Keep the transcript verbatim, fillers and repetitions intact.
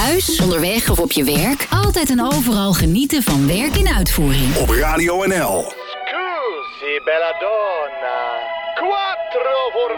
Thuis, onderweg of op je werk. Altijd en overal genieten van werk in uitvoering. Op Radio N L. Scusi, bella donna. Quattro voor